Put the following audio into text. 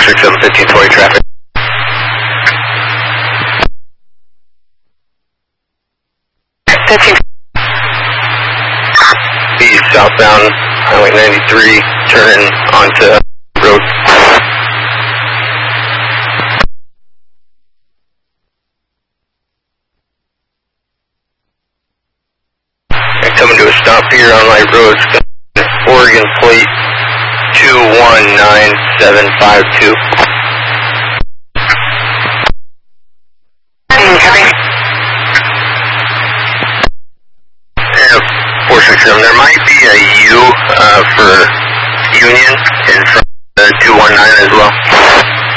467 1520 traffic. Be southbound Highway 93, turning onto road. Coming to a stop here on Light Road, Oregon plate 219752. Yeah, 467. There might be a U for Union in front of the 219 as well.